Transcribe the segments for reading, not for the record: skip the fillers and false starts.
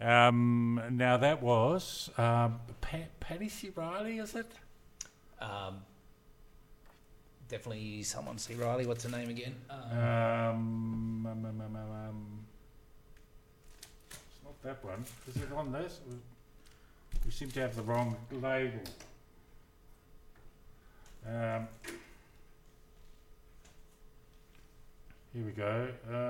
Now that was Paddy C. Riley, is it? Definitely someone C. Riley. What's her name again? It's not that one. Is it on this? We seem to have the wrong label. Here we go.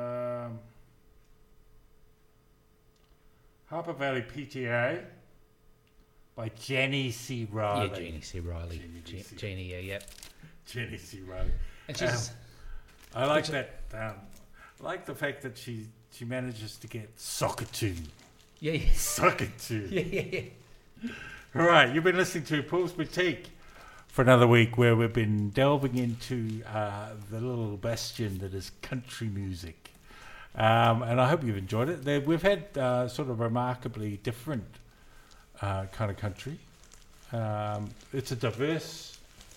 Harper Valley PTA by Jenny C. Riley. Yeah, Jeannie C. Riley. Jeannie, yeah. Jenny C. Riley. And she's... I like that. I like the fact that she manages to get soccer tune. Yeah. Soccer tune. Yeah. All right, you've been listening to Paul's Boutique for another week where we've been delving into the little bastion that is country music. And I hope you've enjoyed it. We've had sort of remarkably different kind of country. It's a diverse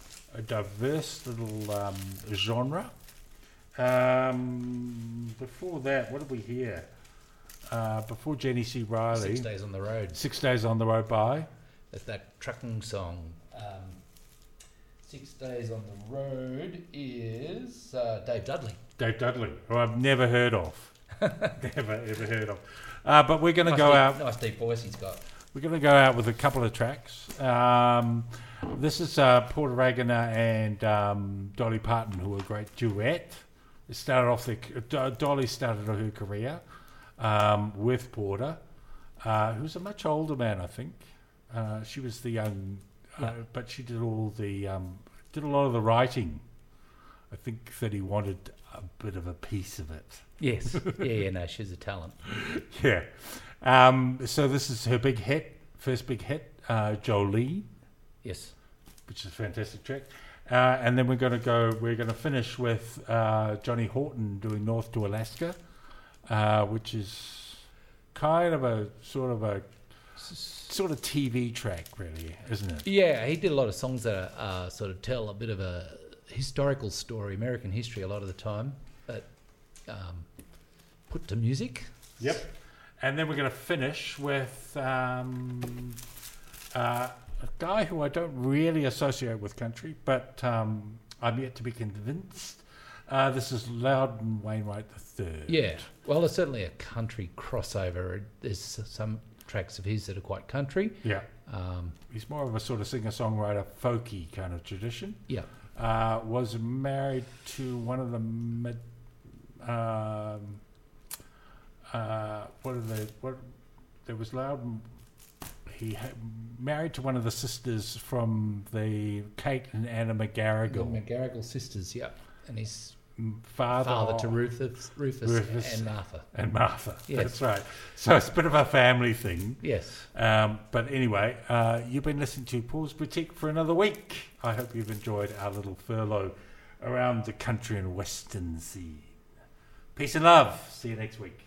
little genre. Before that, what did we hear? Before Jenny C. Riley. 6 Days on the Road. 6 Days on the Road by? That's that trucking song. 6 Days on the Road is Dave Dudley. Dave Dudley, who I've never heard of. Never ever heard of. But we're going to go out. Nice deep voice he's got. We're going to go out with a couple of tracks. This is Porter Wagoner and Dolly Parton, who were a great duet. It started off Dolly started her career with Porter, who's a much older man, I think. She was the young, but she did all the did a lot of the writing. I think that he wanted a bit of a piece of it. Yes, no, she's a talent. Yeah. So this is her big hit, first big hit, Jolene. Yes. Which is a fantastic track. And then we're going to finish with Johnny Horton doing North to Alaska, which is kind of a sort of TV track, really, isn't it? Yeah, he did a lot of songs that sort of tell a bit of a historical story, American history a lot of the time, but put to music. Yep. And then we're going to finish with a guy who I don't really associate with country, but I'm yet to be convinced. This is Loudon Wainwright III. Yeah, well, there's certainly a country crossover. There's some tracks of his that are quite country. Yeah. He's more of a sort of singer-songwriter, folky kind of tradition. Yeah. Was married to one of the there was Loudon. He married to one of the sisters from the Kate and Anna McGarrigle. The McGarrigle sisters, yeah. And his father to Rufus and Martha. And Martha, yes. That's right. So it's a bit of a family thing. Yes. But anyway, you've been listening to Paul's Boutique for another week. I hope you've enjoyed our little furlough around the country and western scene. Peace and love. See you next week.